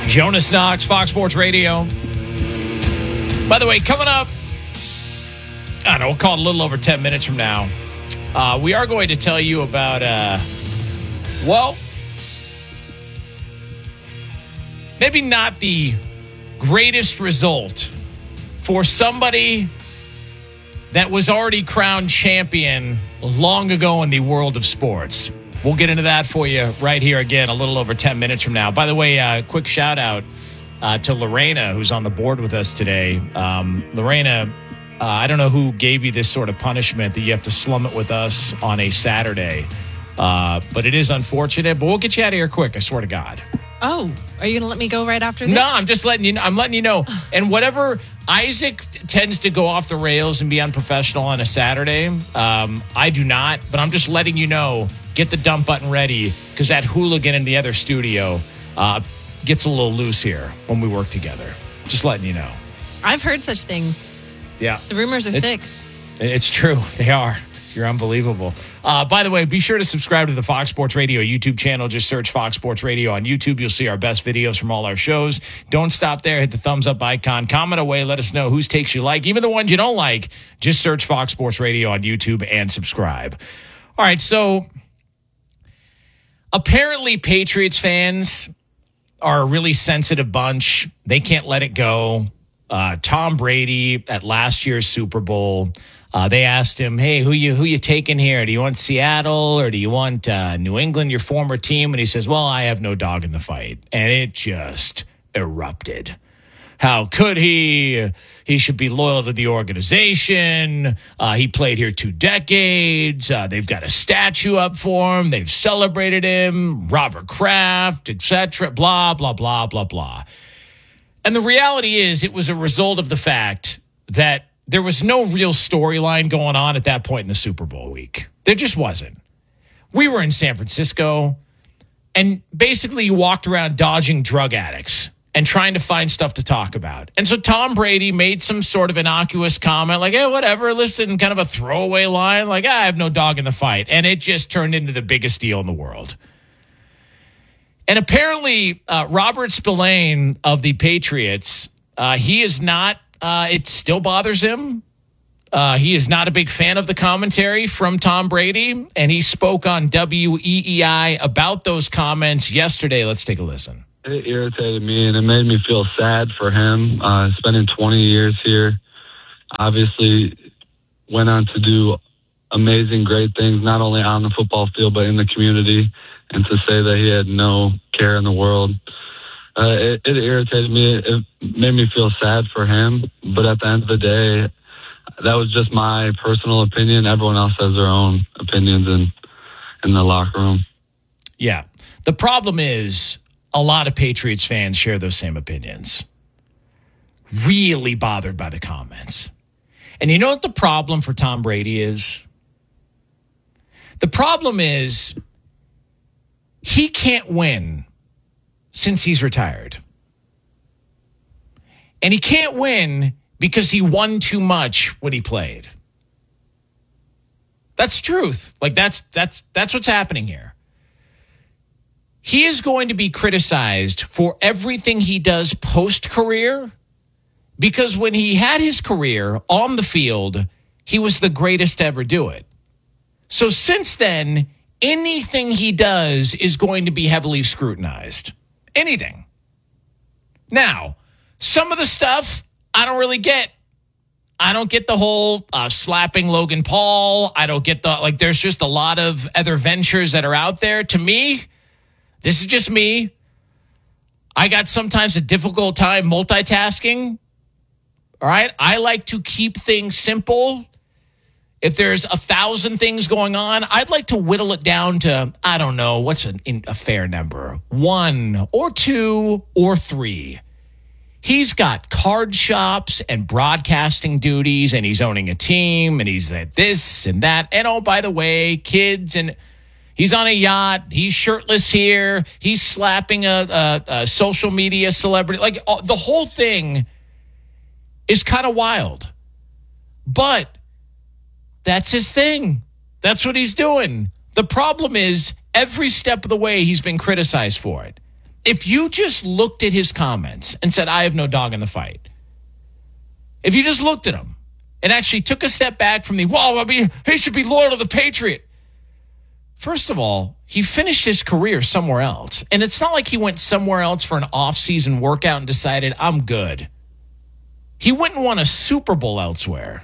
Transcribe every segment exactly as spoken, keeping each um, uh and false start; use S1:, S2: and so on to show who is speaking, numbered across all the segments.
S1: Jonas Knox, Fox Sports Radio. By the way, coming up, I don't know, we'll call it a little over ten minutes from now. Uh, we are going to tell you about, uh, well, maybe not the greatest result for somebody that was already crowned champion long ago in the world of sports. We'll get into that for you right here again a little over ten minutes from now. By the way, uh, quick shout out uh, to Lorena, who's on the board with us today. Um, Lorena, uh, I don't know who gave you this sort of punishment that you have to slum it with us on a Saturday, uh, but it is unfortunate. But we'll get you out of here quick, I swear to God.
S2: Oh, are you going to let me go right after this?
S1: No, I'm just letting you know. I'm letting you know. And whatever, Isaac tends to go off the rails and be unprofessional on a Saturday. Um, I do not, but I'm just letting you know, get the dump button ready, because that hooligan in the other studio uh, gets a little loose here when we work together. Just letting you know.
S2: I've heard such things.
S1: Yeah.
S2: The rumors are
S1: it's,
S2: thick.
S1: It's true. They are. You're unbelievable. Uh, by the way, be sure to subscribe to the Fox Sports Radio YouTube channel. Just search Fox Sports Radio on YouTube. You'll see our best videos from all our shows. Don't stop there. Hit the thumbs up icon. Comment away. Let us know whose takes you like. Even the ones you don't like, just search Fox Sports Radio on YouTube and subscribe. All right, so apparently Patriots fans are a really sensitive bunch. They can't let it go. Uh, Tom Brady at last year's Super Bowl, Uh, they asked him, hey, who you who you taking here? Do you want Seattle or do you want uh, New England, your former team? And he says, well, I have no dog in the fight. And it just erupted. How could he? He should be loyal to the organization. Uh, he played here two decades. Uh, they've got a statue up for him. They've celebrated him. Robert Kraft, et cetera. Blah, blah, blah, blah, blah. And the reality is it was a result of the fact that there was no real storyline going on at that point in the Super Bowl week. There just wasn't. We were in San Francisco, and basically you walked around dodging drug addicts and trying to find stuff to talk about. And so Tom Brady made some sort of innocuous comment like, hey, whatever, listen, kind of a throwaway line, like, I have no dog in the fight. And it just turned into the biggest deal in the world. And apparently uh, Robert Spillane of the Patriots, uh, he is not, Uh, it still bothers him. Uh, he is not a big fan of the commentary from Tom Brady, and he spoke on W E E I about those comments yesterday. Let's take a listen.
S3: It irritated me, and it made me feel sad for him. Uh, spending twenty years here, obviously went on to do amazing, great things, not only on the football field, but in the community, and to say that he had no care in the world. Uh, it, it irritated me. It made me feel sad for him. But at the end of the day, that was just my personal opinion. Everyone else has their own opinions in, in the locker room.
S1: Yeah. The problem is a lot of Patriots fans share those same opinions. Really bothered by the comments. And you know what the problem for Tom Brady is? The problem is he can't win since he's retired. And he can't win because he won too much when he played. That's the truth. Like that's that's that's what's happening here. He is going to be criticized for everything he does post-career because when he had his career on the field, he was the greatest to ever do it. So since then, anything he does is going to be heavily scrutinized. Anything. Now, some of the stuff I don't really get. I don't get the whole uh, slapping Logan Paul. I don't get the, like, there's just a lot of other ventures that are out there. To me, this is just me. I got sometimes a difficult time multitasking. All right. I like to keep things simple. If there's a thousand things going on, I'd like to whittle it down to, I don't know, what's an, a fair number? One or two or three. He's got card shops and broadcasting duties, and he's owning a team, and he's at this and that. And oh, by the way, kids, and he's on a yacht. He's shirtless here. He's slapping a, a, a social media celebrity. Like uh, the whole thing is kind of wild. But that's his thing. That's what he's doing. The problem is every step of the way he's been criticized for it. if you just looked at his comments and said, I have no dog in the fight, if you just looked at him and actually took a step back from the, well, I mean, he should be loyal to the Patriot. First of all, he finished his career somewhere else. And it's not like he went somewhere else for an off-season workout and decided, I'm good. He went and won a Super Bowl elsewhere.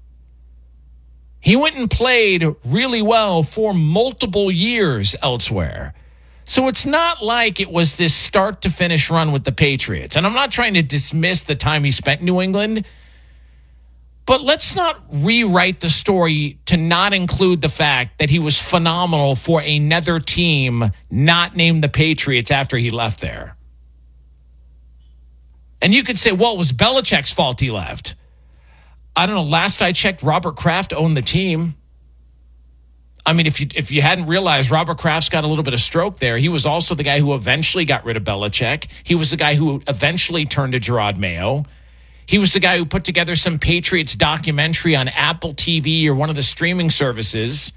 S1: He went and played really well for multiple years elsewhere. So it's not like it was this start-to-finish run with the Patriots. And I'm not trying to dismiss the time he spent in New England, but let's not rewrite the story to not include the fact that he was phenomenal for another team not named the Patriots after he left there. And you could say, well, it was Belichick's fault he left. I don't know. Last I checked, Robert Kraft owned the team. I mean, if you if you hadn't realized, Robert Kraft's got a little bit of stroke there. He was also the guy who eventually got rid of Belichick. He was the guy who eventually turned to Gerard Mayo. He was the guy who put together some Patriots documentary on Apple T V or one of the streaming services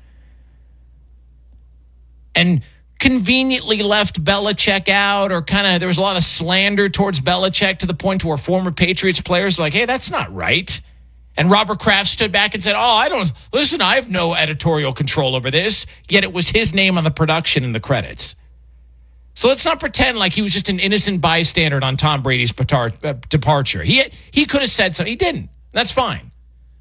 S1: and conveniently left Belichick out, or kind of there was a lot of slander towards Belichick to the point where former Patriots players were like, hey, that's not right. And Robert Kraft stood back and said, oh, I don't, listen, I have no editorial control over this. Yet it was his name on the production and the credits. So let's not pretend like he was just an innocent bystander on Tom Brady's petar- uh, departure. He he could have said something. He didn't. That's fine.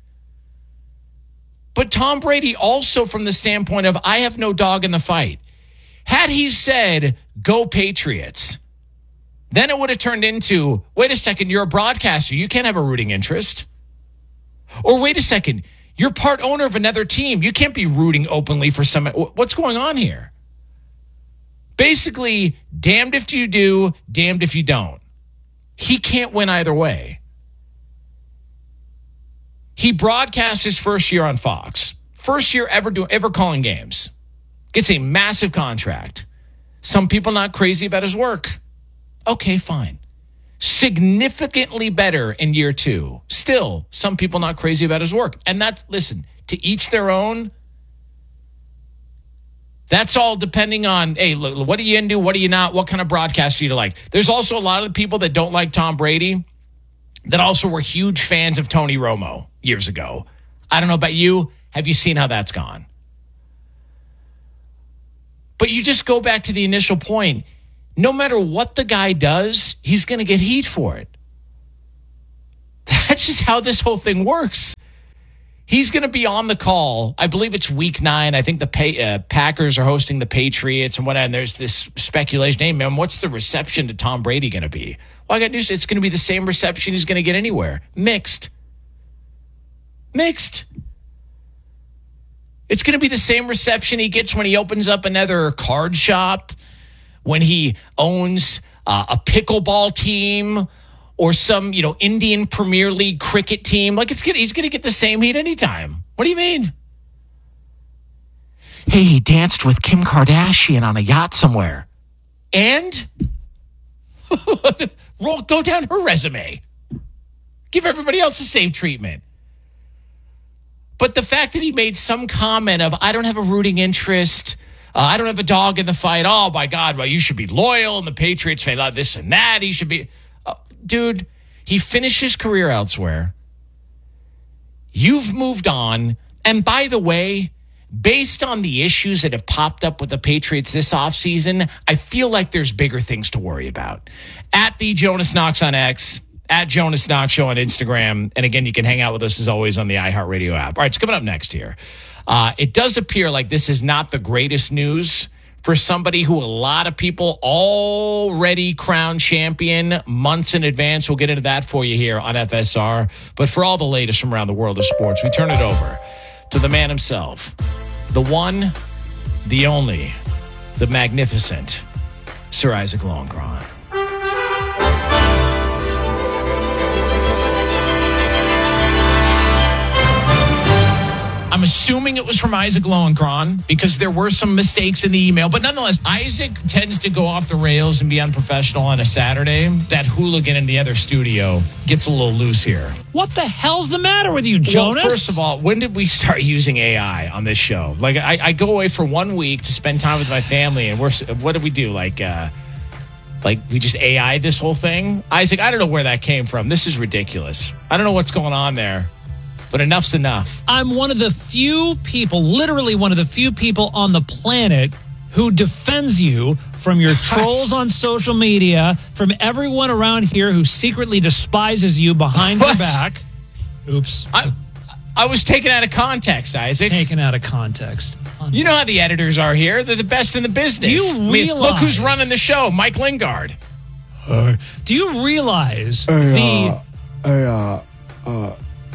S1: But Tom Brady also, from the standpoint of, I have no dog in the fight. Had he said, go Patriots, then it would have turned into, wait a second, you're a broadcaster. You can't have a rooting interest. Or wait a second, you're part owner of another team. You can't be rooting openly for some. What's going on here? Basically, damned if you do, damned if you don't. He can't win either way. He broadcasts his first year on Fox. First year ever do, ever calling games. Gets a massive contract. Some people not crazy about his work. Okay, fine. Significantly better in year two. Still, some people not crazy about his work. And that's, listen, to each their own. That's all depending on, hey, look, what are you into? What are you not? What kind of broadcast do you like? There's also a lot of people that don't like Tom Brady that also were huge fans of Tony Romo years ago. I don't know about you. Have you seen how that's gone? But you just go back to the initial point. No matter what the guy does, he's going to get heat for it. That's just how this whole thing works. He's going to be on the call. I believe it's week nine. I think the pay, uh, Packers are hosting the Patriots and whatnot. And there's this speculation. Hey, man, what's the reception to Tom Brady going to be? Well, I got news. It's going to be the same reception he's going to get anywhere. Mixed. Mixed. It's going to be the same reception he gets when he opens up another card shop, when he owns uh, a pickleball team, or some, you know, Indian Premier League cricket team. Like, it's gonna, he's going to get the same heat anytime. What do you mean? Hey, he danced with Kim Kardashian on a yacht somewhere. And? Roll, go down her resume. Give everybody else the same treatment. But the fact that he made some comment of, I don't have a rooting interest, uh, I don't have a dog in the fight, oh, my God, well, you should be loyal, and the Patriots fan, oh, this and that, he should be... Dude, he finished his career elsewhere. You've moved on. And by the way, based on the issues that have popped up with the Patriots this offseason, I feel like there's bigger things to worry about. At the Jonas Knox on X, at Jonas Knox Show on Instagram. And again, you can hang out with us as always on the iHeartRadio app. All right, it's coming up next here. Uh, it does appear like this is not the greatest news for somebody who a lot of people already crowned champion months in advance. We'll get into that for you here on F S R. But for all the latest from around the world of sports, we turn it over to the man himself, the one, the only, the magnificent Sir Isaac Longron. I'm assuming it was from Isaac Lowenkron because there were some mistakes in the email. But nonetheless, Isaac tends to go off the rails and be unprofessional on a Saturday. That hooligan in the other studio gets a little loose here.
S4: What the hell's the matter with you, Jonas?
S1: Well, first of all, when did we start using A I on this show? Like, I, I go away for one week to spend time with my family, and we're what do we do? Like, uh, Like, we just A I'd this whole thing? Isaac, I don't know where that came from. This is ridiculous. I don't know what's going on there, but enough's enough.
S4: I'm one of the few people, literally one of the few people on the planet who defends you from your trolls on social media, from everyone around here who secretly despises you behind your
S1: What?
S4: back. Oops.
S1: I, I was taken out of context, Isaac.
S4: Taken out of context.
S1: You know how the editors are here. They're the best in the business.
S4: Do you
S1: I mean, look who's
S4: realize-
S1: running the show, Mike Lingard.
S4: Do you realize
S5: Hey,
S4: the...
S5: uh, hey, uh, uh,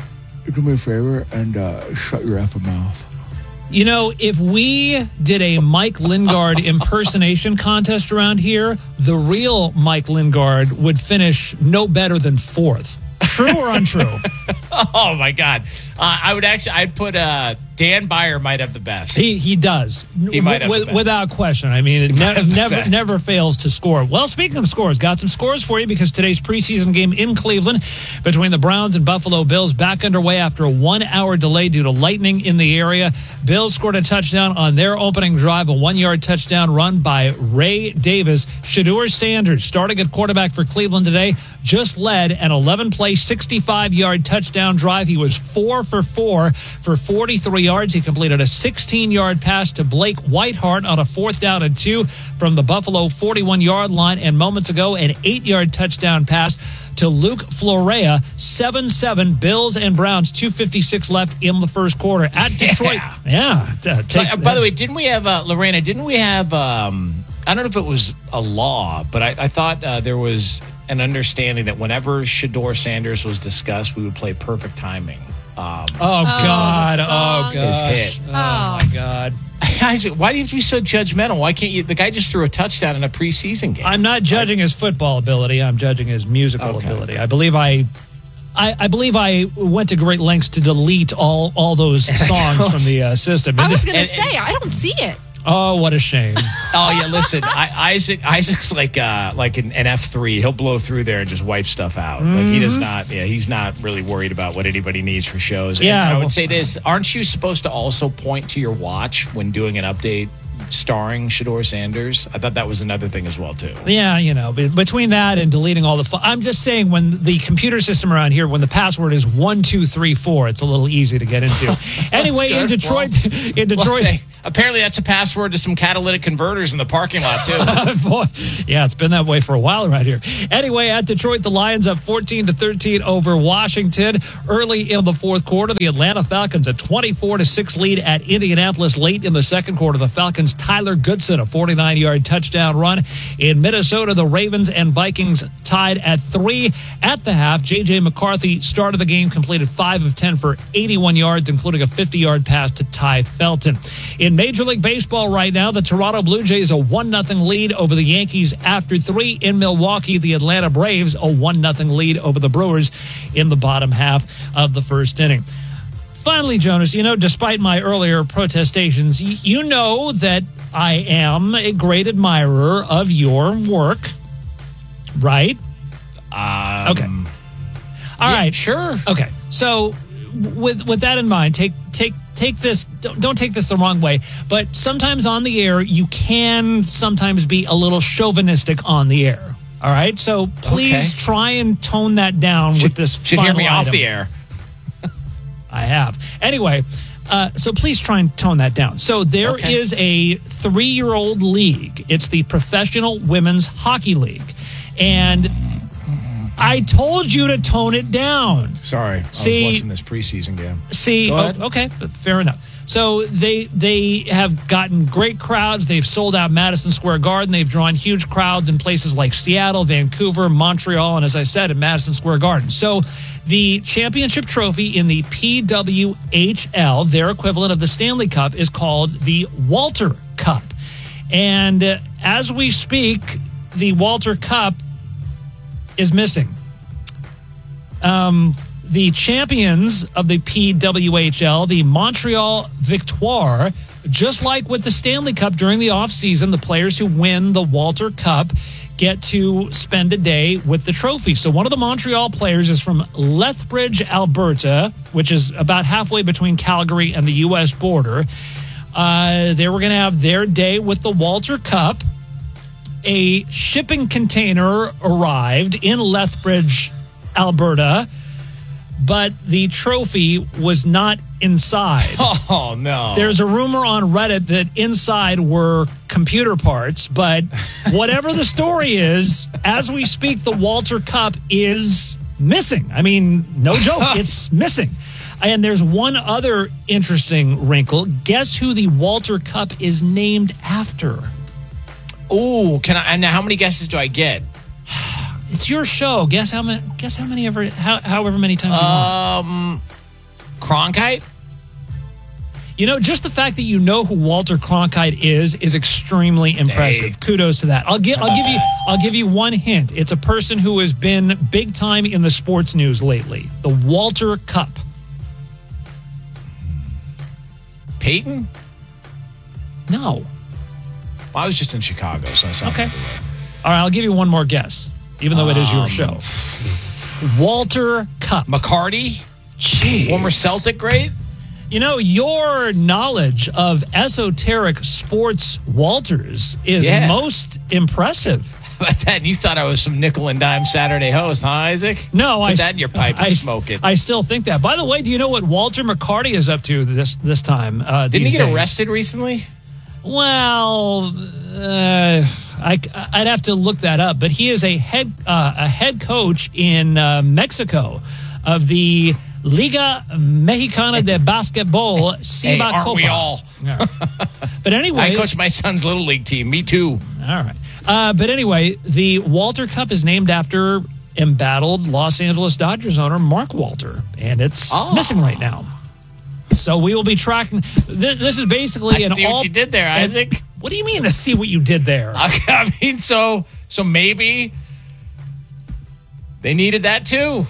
S5: do me a favor and uh, shut your effing mouth.
S4: You know, if we did a Mike Lingard impersonation contest around here, the real Mike Lingard would finish no better than fourth. True or untrue?
S1: Oh, my God. Uh, I would actually, I'd put uh, Dan Byer might have the best.
S4: He he does.
S1: He might have
S4: With-
S1: the best.
S4: without question. I mean, it
S1: might
S4: ne-
S1: have the
S4: never
S1: best.
S4: never fails to score. Well, speaking of scores, got some scores for you because today's preseason game in Cleveland between the Browns and Buffalo Bills back underway after a one-hour delay due to lightning in the area. Bills scored a touchdown on their opening drive, a one-yard touchdown run by Ray Davis. Shedeur Sanders, starting at quarterback for Cleveland today, just led an eleven-play, sixty-five-yard touchdown drive. He was four for four for forty-three yards. He completed a sixteen-yard pass to Blake Whiteheart on a fourth down and two from the Buffalo forty-one-yard line. And moments ago, an eight-yard touchdown pass to Luke Florea. seven seven, Bills and Browns, two fifty-six left in the first quarter at Detroit.
S1: Yeah.
S4: Yeah. t-
S1: By,
S4: take
S1: by the way, didn't we have, uh, Lorena, didn't we have, um, I don't know if it was a law, but I, I thought uh, there was an understanding that whenever Shedeur Sanders was discussed, we would play perfect timing. Um,
S4: Oh, God.
S2: the
S4: Oh,
S2: song.
S4: gosh.
S1: His hit.
S4: Oh, my God.
S1: Isaac, why do you have to be so judgmental? Why can't you? The guy just threw a touchdown in a preseason game.
S4: I'm not judging his football ability. I'm judging his musical
S1: Okay.
S4: ability. I believe I, I, I believe I went to great lengths to delete all all those songs from the uh, system.
S2: I was going to
S1: And-
S2: say, I don't see it.
S4: Oh, what a shame!
S1: Oh yeah, listen, I, Isaac. Isaac's like uh, like an, an F three. He'll blow through there and just wipe stuff out. Like he does not. Yeah, he's not really worried about what anybody needs for shows. And
S4: Yeah,
S1: I would
S4: well-
S1: say this: aren't you supposed to also point to your watch when doing an update starring Shedeur Sanders? I thought that was another thing as well too.
S4: Yeah, you know, be- between that and deleting all the, fu- I'm just saying when the computer system around here, when the password is one two three four, it's a little easy to get into. Anyway, in
S1: good.
S4: Detroit, in
S1: Well,
S4: Detroit.
S1: hey, apparently that's a password to some catalytic converters in the parking lot too.
S4: Boy, yeah, it's been that way for a while around here. Anyway, at Detroit, the Lions up fourteen to thirteen over Washington early in the fourth quarter. The Atlanta Falcons a twenty-four to six lead at Indianapolis late in the second quarter. The Falcons' Tyler Goodson a forty-nine-yard touchdown run. In Minnesota, the Ravens and Vikings tied at three at the half. J J McCarthy started the game, completed five of ten for eighty-one yards, including a fifty-yard pass to Ty Felton. In Major League Baseball right now, the Toronto Blue Jays a one nothing lead over the Yankees after three. In Milwaukee, the Atlanta Braves a one nothing lead over the Brewers in the bottom half of the first inning. Finally, Jonas, you know, despite my earlier protestations, y- you know that I am a great admirer of your work, right?
S1: Um,
S4: Okay. All
S1: yeah,
S4: right.
S1: sure.
S4: Okay. So with with that in mind, take take take this don't, don't take this the wrong way, but sometimes on the air you can sometimes be a little chauvinistic on the air. All right? So please
S1: Okay.
S4: try and tone that down with this
S1: Should hear
S4: final
S1: me off
S4: item.
S1: the air.
S4: I have. Anyway, uh, so please try and tone that down. So there
S1: Okay.
S4: is a three-year-old league. It's the Professional Women's Hockey League. And I told you to tone it down.
S1: Sorry,
S4: See-
S1: I was watching this preseason game.
S4: See,
S1: Go
S4: oh,
S1: ahead.
S4: okay, fair enough. So they they have gotten great crowds. They've sold out Madison Square Garden. They've drawn huge crowds in places like Seattle, Vancouver, Montreal, and as I said, at Madison Square Garden. So the championship trophy in the P W H L, their equivalent of the Stanley Cup, is called the Walter Cup. And uh, as we speak, the Walter Cup is missing. Um, the champions of the P W H L, the Montreal Victoire, just like with the Stanley Cup during the offseason, the players who win the Walter Cup get to spend a day with the trophy. So one of the Montreal players is from Lethbridge, Alberta, which is about halfway between Calgary and the U S border. Uh, they were going to have their day with the Walter Cup. a shipping container arrived in Lethbridge, Alberta, but the trophy was not inside.
S1: Oh, no.
S4: There's a rumor on Reddit that inside were computer parts, but whatever the story is, as we speak, the Walter Cup is missing. I mean, no joke, it's missing. And there's one other interesting wrinkle. Guess who the Walter Cup is named after?
S1: Ooh, can I? And now, how many guesses do I get?
S4: It's your show. Guess how many? Guess how many ever? How, however many times you want.
S1: Um, Cronkite.
S4: You know, just the fact that you know who Walter Cronkite is is extremely impressive.
S1: Hey.
S4: Kudos to that. I'll give. I'll give you. I'll give you one hint. It's a person who has been big time in the sports news lately. The Walter Cup.
S1: Peyton.
S4: No.
S1: Well, I was just in Chicago, so I saw.
S4: Okay. All right. I'll give you one more guess, even though it is your
S1: Um,
S4: show. Walter Cup.
S1: McCarty,
S4: Jeez.
S1: former Celtic great.
S4: You know, your knowledge of esoteric sports Walters is
S1: Yeah.
S4: most impressive.
S1: How about that? You thought I was some nickel and dime Saturday host, huh, Isaac?
S4: No,
S1: Put
S4: I
S1: that in your pipe and
S4: I,
S1: smoke it.
S4: I still think that. By the way, do you know what Walter McCarty is up to this this time? Uh,
S1: Didn't
S4: these
S1: he get
S4: days?
S1: arrested recently?
S4: Well, uh, I, I'd have to look that up. But he is a head uh, a head coach in uh, Mexico of the Liga Mexicana de Basketball.
S1: Hey, aren't we all?
S4: But anyway,
S1: I coach my son's little league team. Me too.
S4: all right. Uh, but anyway, the Walter Cup is named after embattled Los Angeles Dodgers owner Mark Walter, and it's
S1: Oh.
S4: missing right now. So we will be tracking. This, this is basically
S1: I
S4: an
S1: see
S4: all.
S1: what you did there,
S4: and-
S1: Isaac.
S4: What do you mean to see what you did there?
S1: I mean, so so maybe they needed that too.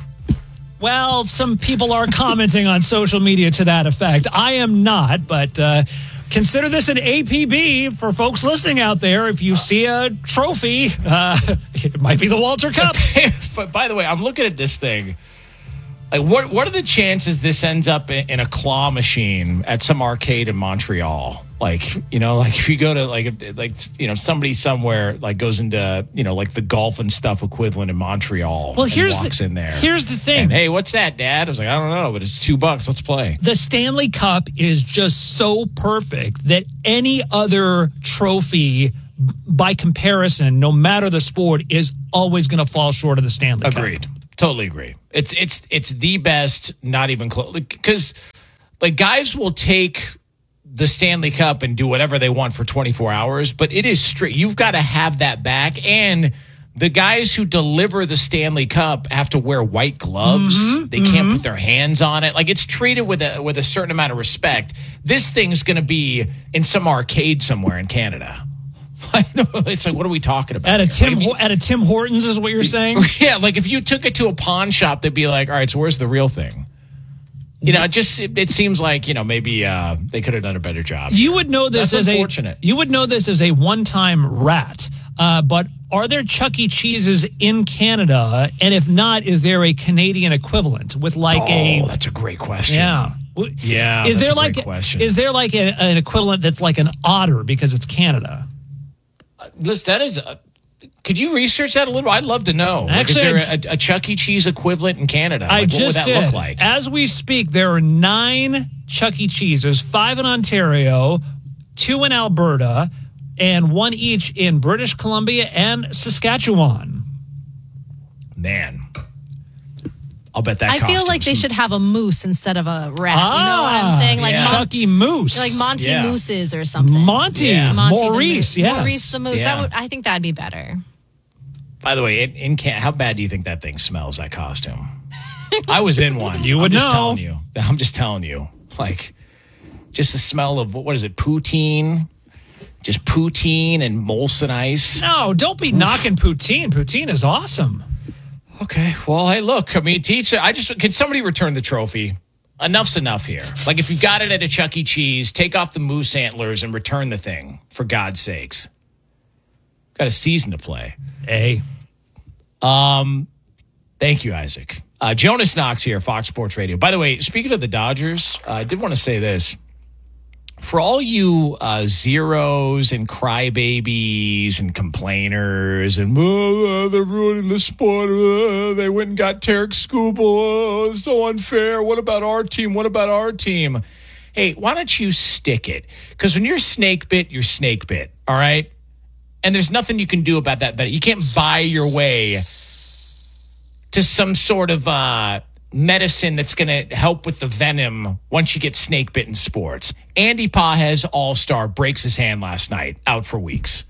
S4: Well, some people are commenting on social media to that effect. I am not, but uh, consider this an A P B for folks listening out there. If you see a trophy, uh, it might be the Walter Cup.
S1: But by the way, I'm looking at this thing. Like, what what are the chances this ends up in, in a claw machine at some arcade in Montreal? Like, you know, like if you go to like if- like you know somebody somewhere like goes into you know like the golf and stuff equivalent in Montreal.
S4: Well,
S1: and
S4: here's
S1: walks
S4: the
S1: in there.
S4: here's the thing.
S1: And, hey, what's that, Dad? I was like, I don't know, but it's two bucks. Let's play.
S4: The Stanley Cup is just so perfect that any other trophy, b- by comparison, no matter the sport, is always going to fall short of the Stanley Cup.
S1: Agreed. Totally agree. It's it's it's the best, not even close. Because like guys will take the Stanley Cup and do whatever they want for twenty-four hours, but it is straight. You've got to have that back. And the guys who deliver the Stanley Cup have to wear white gloves.
S4: Mm-hmm,
S1: they can't put their hands on it. Like it's treated with a with a certain amount of respect. This thing's going to be in some arcade somewhere in Canada. I know. It's like, what are we talking about?
S4: At a
S1: here?
S4: Tim
S1: Like, if you-
S4: Ho- at a Tim Hortons is what you're saying?
S1: yeah, like if you took it to a pawn shop, they'd be like, all right, so where's the real thing? You know, it just it, it seems like, you know, maybe uh, they could have done a better job.
S4: You would know this
S1: That's
S4: as
S1: unfortunate.
S4: a you would know this as a one-time rat. Uh, but are there Chuck E. Cheese's in Canada? And if not, is there a Canadian equivalent with like
S1: Oh,
S4: a
S1: that's a great question.
S4: yeah? W-
S1: Yeah,
S4: Is
S1: that's
S4: there
S1: a great
S4: like
S1: question.
S4: is there like a, an equivalent that's like an otter because it's Canada?
S1: Listen, that is. Uh, could you research that a little? I'd love to know. Like,
S4: Actually,
S1: is there a, a Chuck E. Cheese equivalent in Canada?
S4: I
S1: Like,
S4: just
S1: what would that
S4: did.
S1: look like?
S4: As we speak, there are nine Chuck E. Cheese. There's five in Ontario, two in Alberta, and one each in British Columbia and Saskatchewan.
S1: Man, I'll bet that.
S2: I feel
S1: costume's
S2: like they
S1: some-
S2: should have a moose instead of a rat. you know what I'm saying? Like
S1: yeah.
S2: Mon-
S4: Chucky Moose.
S2: like Monty
S1: Yeah.
S2: Mooses or something.
S4: Monty.
S1: Yeah.
S2: Monty the
S4: Maurice,
S2: Moose.
S4: yes.
S2: Maurice the Moose.
S1: Yeah.
S2: That would, I think that'd be better.
S1: By the way, in, in Can- how bad do you think that thing smells? That costume. I was in one.
S4: You would
S1: I'm just
S4: know.
S1: telling you. I'm just telling you. Like, just the smell of what is it? Poutine. Just poutine and Molson Ice.
S4: No, don't be knocking poutine. Poutine is awesome.
S1: Okay. Well, hey, look. I mean, teacher. I just can somebody return the trophy. Enough's enough here. Like, if you got it at a Chuck E. Cheese, take off the moose antlers and return the thing. For God's sakes. Got a season to play.
S4: Hey.
S1: Um, thank you, Isaac. Uh, Jonas Knox here, Fox Sports Radio. By the way, speaking of the Dodgers, uh, I did want to say this. for all you uh, zeros and crybabies and complainers and oh, they're ruining the sport. Uh, they went and got Tarek Skubal. Oh, it's so unfair. What about our team? What about our team? Hey, why don't you stick it? Because when you're snake bit, you're snake bit. All right. And there's nothing you can do about that. You can't buy your way to some sort of uh, medicine that's going to help with the venom once you get snake bitten sports. Andy Pages, all-star, breaks his hand last night, out for weeks.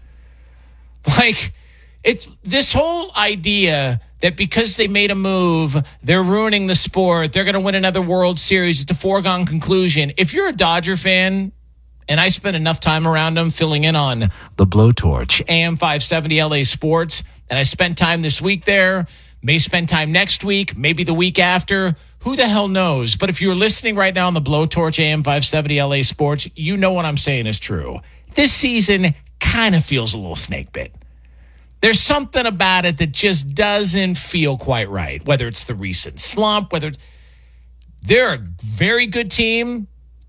S1: Like, it's this whole idea that because they made a move, they're ruining the sport, they're going to win another World Series. It's a foregone conclusion. If you're a Dodger fan, and I spent enough time around them filling in on the Blowtorch, A M five seventy L A Sports, and I spent time this week there, may spend time next week, maybe the week after. Who the hell knows? But if you're listening right now on the Blowtorch A M five seventy L A Sports, you know what I'm saying is true. This season kind of feels a little snake bit. There's something about it that just doesn't feel quite right, whether it's the recent slump, whether it's... They're a very good team.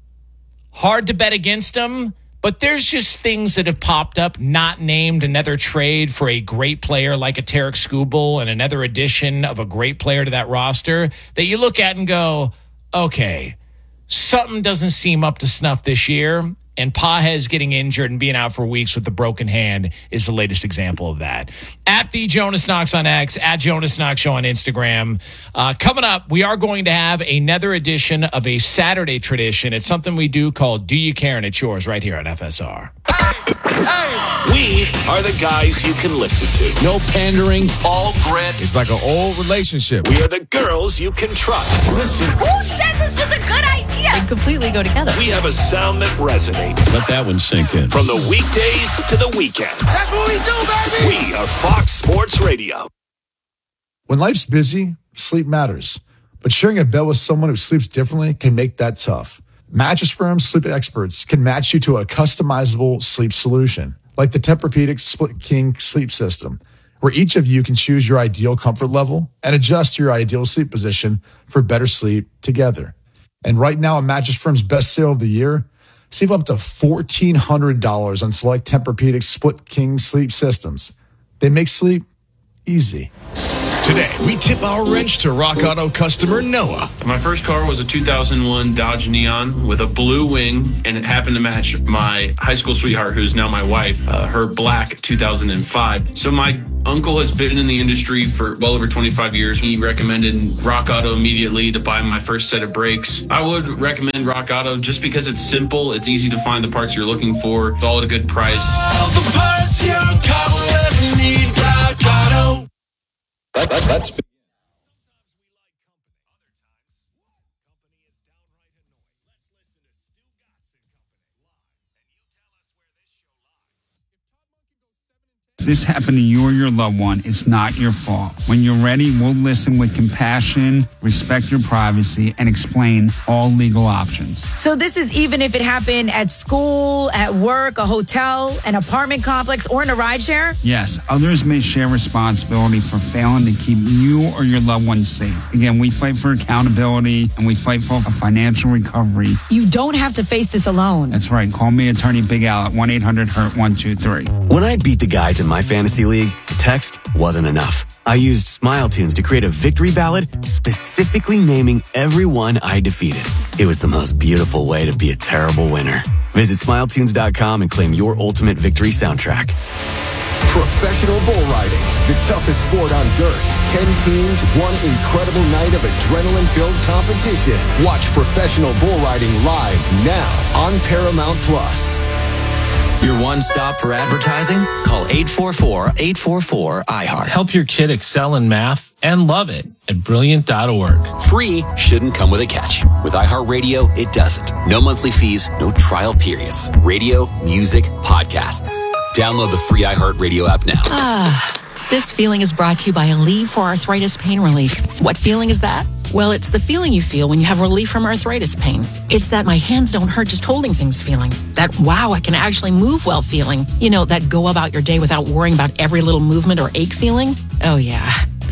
S1: Hard to bet against them. But there's just things that have popped up, not named, another trade for a great player like a Tarek Skubal and another addition of a great player to that roster that you look at and go, okay, something doesn't seem up to snuff this year. And Pages getting injured and being out for weeks with a broken hand is the latest example of that. At the Jonas Knox on X, at Jonas Knox Show on Instagram. Uh, coming up, we are going to have another edition of a Saturday tradition. It's something we do called Do You Care? And it's yours right here on F S R.
S6: Hey, hey. We are the guys you can listen to.
S7: No pandering.
S6: All grit.
S7: It's like an old relationship.
S6: We are the girls you can trust. Listen.
S8: Who said this was a good idea?
S2: They completely go together.
S6: We have a sound that resonates.
S7: Let that one sink in.
S6: From the weekdays to the weekends.
S8: That's what we do, baby.
S6: We are Fox Sports Radio.
S9: When life's busy, sleep matters. But sharing a bed with someone who sleeps differently can make that tough. Mattress Firm sleep experts can match you to a customizable sleep solution, like the Tempur-Pedic Split King sleep system, where each of you can choose your ideal comfort level and adjust your ideal sleep position for better sleep together. And right now, at Mattress Firm's best sale of the year, save up to fourteen hundred dollars on select Tempur-Pedic Split King sleep systems. They make sleep easy.
S10: Today, we tip our wrench to Rock Auto customer Noah.
S11: My first car was a two thousand one Dodge Neon with a blue wing, and it happened to match my high school sweetheart, who's now my wife, uh, her black two thousand five. So my uncle has been in the industry for well over twenty-five years. He recommended Rock Auto immediately to buy my first set of brakes. I would recommend Rock Auto just because it's simple, it's easy to find the parts you're looking for, it's all at a good price.
S6: All the parts your car will ever need, Rock Auto.
S7: That, that, that's
S12: This happened to you or your loved one. It's not your fault. When you're ready, we'll listen with compassion, respect your privacy, and explain all legal options.
S13: So this is even if it happened at school, at work, a hotel, an apartment complex, or in a rideshare?
S12: Yes, others may share responsibility for failing to keep you or your loved one safe. Again, we fight for accountability, and we fight for a financial recovery.
S13: You don't have to face this alone.
S12: That's right. Call me, Attorney Big Al, at one eight hundred hurt one two three.
S14: When I beat the guys in my fantasy league, text wasn't enough. I used Smile Tunes to create a victory ballad specifically naming everyone I defeated. It was the most beautiful way to be a terrible winner. Visit smile tunes dot com and claim your ultimate victory soundtrack.
S15: Professional bull riding, the toughest sport on dirt. Ten teams, one incredible night of adrenaline-filled competition. Watch professional bull riding live now on Paramount Plus.
S14: Your one-stop for advertising? Call eight four four, eight four four, I heart.
S16: Help your kid excel in math and love it at brilliant dot org.
S17: Free shouldn't come with a catch. With iHeartRadio, it doesn't. No monthly fees, no trial periods. Radio, music, podcasts. Download the free iHeartRadio app now.
S18: Ah, this feeling is brought to you by Aleve for Arthritis Pain Relief. What feeling is that? Well, it's the feeling you feel when you have relief from arthritis pain. It's that my hands don't hurt just holding things feeling. That, wow, I can actually move well feeling. You know, that go about your day without worrying about every little movement or ache feeling. Oh, yeah.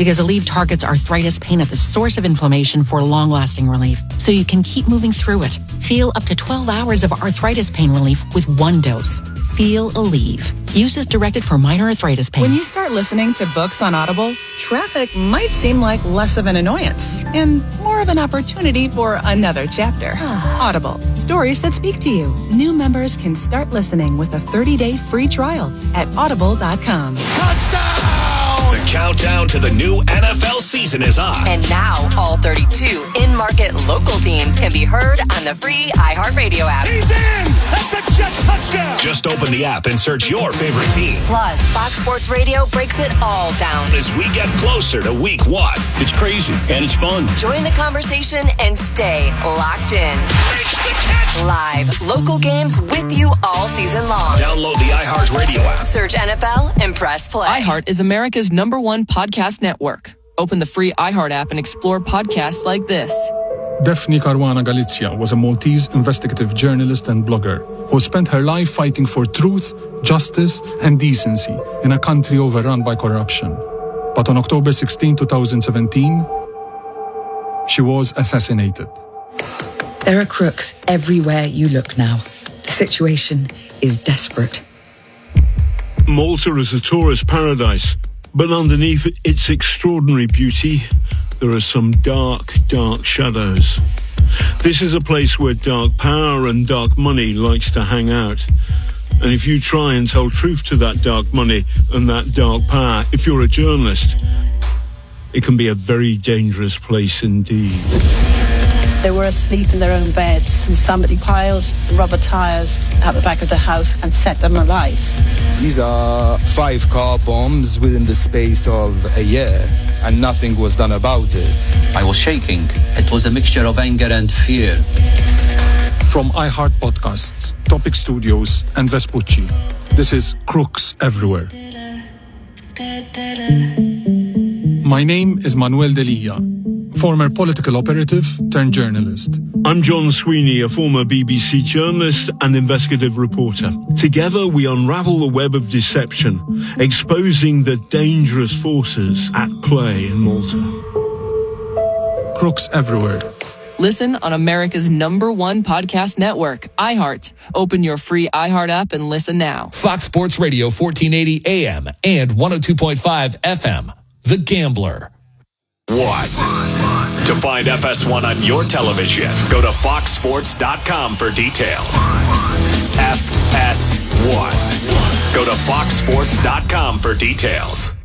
S18: because Aleve targets arthritis pain at the source of inflammation for long-lasting relief, so you can keep moving through it. Feel up to twelve hours of arthritis pain relief with one dose. Feel Aleve. Use as directed for minor arthritis pain.
S19: When you start listening to books on Audible, traffic might seem like less of an annoyance and more of an opportunity for another chapter. Audible, stories that speak to you. New members can start listening with a thirty-day free trial at audible dot com.
S6: The countdown to the new N F L season is on.
S20: And now, all thirty-two in-market local teams can be heard on the free iHeartRadio app.
S6: He's in! That's a jet touchdown! Just open the app and search your favorite team.
S20: Plus, Fox Sports Radio breaks it all down
S6: As we get closer to week one.
S16: It's crazy and it's fun.
S20: Join the conversation and stay locked in. Live, local games with you all season long.
S6: Download the iHeartRadio app.
S20: Search N F L and press play.
S21: iHeart is America's number one podcast network. Open the free iHeart app and explore podcasts like this.
S22: Daphne Caruana Galizia was a Maltese investigative journalist and blogger who spent her life fighting for truth, justice, and decency in a country overrun by corruption. But on October sixteenth, twenty seventeen, she was assassinated.
S23: There are crooks everywhere you look now. The situation is desperate.
S24: Malta is a tourist paradise, but underneath its extraordinary beauty, there are some dark, dark shadows. This is a place where dark power and dark money likes to hang out. And if you try and tell truth to that dark money and that dark power, if you're a journalist, it can be a very dangerous place indeed.
S25: They were asleep in their own beds and somebody piled rubber tires out the back of the house and set them alight.
S26: These are five car bombs within the space of a year, and nothing was done about it.
S27: I was shaking. It was a mixture of anger and fear.
S22: From iHeart Podcasts, Topic Studios, and Vespucci, this is Crooks Everywhere. My name is Manuel Delia, former political operative turned journalist.
S24: I'm John Sweeney, a former B B C journalist and investigative reporter. Together, we unravel the web of deception, exposing the dangerous forces at play in Malta.
S22: Crooks Everywhere.
S21: Listen on America's number one podcast network, iHeart. Open your free iHeart app and listen now.
S28: Fox Sports Radio, fourteen eighty A M and one oh two point five F M. The Gambler.
S6: One. To find F S one on your television, go to fox sports dot com for details. F S one. Go to fox sports dot com for details.